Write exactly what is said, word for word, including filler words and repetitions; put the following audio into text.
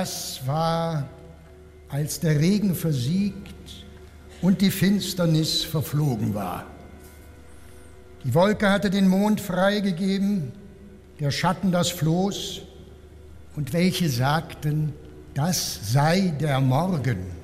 Das war, als der Regen versiegt und die Finsternis verflogen war. Die Wolke hatte den Mond freigegeben, der Schatten das Floß, und welche sagten, das sei der Morgen.